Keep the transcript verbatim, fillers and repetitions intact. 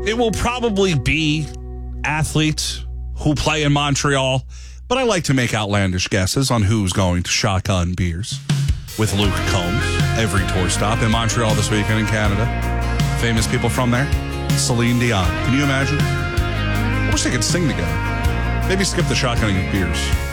It will probably be athletes who play in Montreal, but I like to make outlandish guesses on who's going to shotgun beers with Luke Combs every tour stop in Montreal this weekend in Canada. Famous people from there. Celine Dion. Can you imagine? I wish they could sing together. Maybe skip the shotgunning of beers.